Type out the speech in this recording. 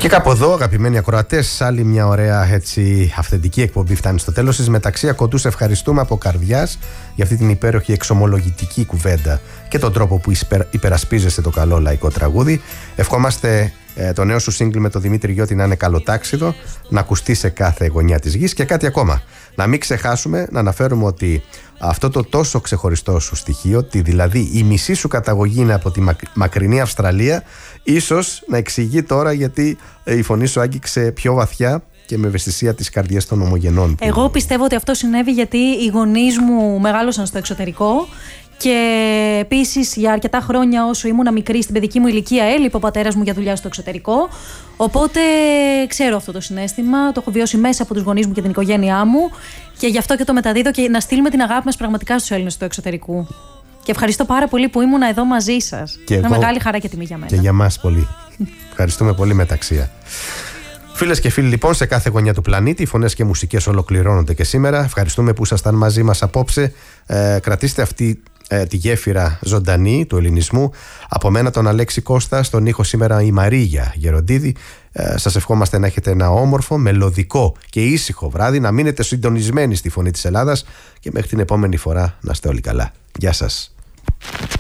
Και κάπου εδώ, αγαπημένοι ακροατές, άλλη μια ωραία έτσι αυθεντική εκπομπή φτάνει στο τέλος της. Μεταξύ ακοντούς ευχαριστούμε από καρδιάς για αυτή την υπέροχη εξομολογητική κουβέντα και τον τρόπο που υπερασπίζεστε το καλό λαϊκό τραγούδι. Ευχόμαστε το νέο σου σύγκλι με τον Δημήτρη Γιώτη να είναι καλοτάξιδο, να ακουστεί σε κάθε γωνιά της γης. Και κάτι ακόμα, να μην ξεχάσουμε να αναφέρουμε ότι αυτό το τόσο ξεχωριστό σου στοιχείο, ότι δηλαδή η μισή σου καταγωγή είναι από τη μακρινή Αυστραλία, ίσως να εξηγεί τώρα γιατί η φωνή σου άγγιξε πιο βαθιά και με ευαισθησία τις καρδιές των ομογενών. Εγώ πιστεύω ότι αυτό συνέβη γιατί οι γονείς μου μεγάλωσαν στο εξωτερικό. Και επίσης για αρκετά χρόνια, όσο ήμουνα μικρή, στην παιδική μου ηλικία, έλειπε ο πατέρας μου για δουλειά στο εξωτερικό. Οπότε ξέρω αυτό το συναίσθημα, το έχω βιώσει μέσα από τους γονείς μου και την οικογένειά μου. Και γι' αυτό και το μεταδίδω και να στείλουμε την αγάπη μας πραγματικά στους Έλληνες του εξωτερικού. Και ευχαριστώ πάρα πολύ που ήμουνα εδώ μαζί σας. Είναι μεγάλη χαρά και τιμή για μένα. Και για μας πολύ. Ευχαριστούμε πολύ, Μεταξία. Φίλες και φίλοι, λοιπόν, σε κάθε γωνιά του πλανήτη, οι φωνές και μουσικές ολοκληρώνονται και σήμερα. Ευχαριστούμε που ήσασταν μαζί μας απόψε. Κρατήστε αυτή τη γέφυρα ζωντανή του ελληνισμού. Από μένα τον Αλέξη Κώστα, στον ήχο σήμερα η Μαρία Γεροντίδη. Σας ευχόμαστε να έχετε ένα όμορφο, μελωδικό και ήσυχο βράδυ, να μείνετε συντονισμένοι στη Φωνή της Ελλάδας και μέχρι την επόμενη φορά να είστε όλοι καλά. Γεια σας.